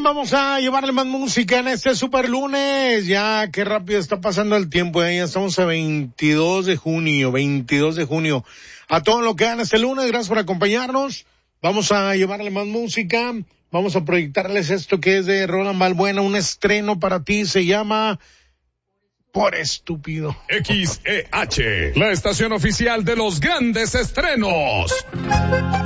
bien, vamos a llevarle más música en este super lunes. Ya, qué rápido está pasando el tiempo. Ya estamos a 22 de junio. A todo lo que dan este lunes, gracias por acompañarnos. Vamos a llevarle más música. Vamos a proyectarles esto que es de Roland Balbuena, un estreno para ti. Se llama Por Estúpido. XEH, la estación oficial de los grandes estrenos.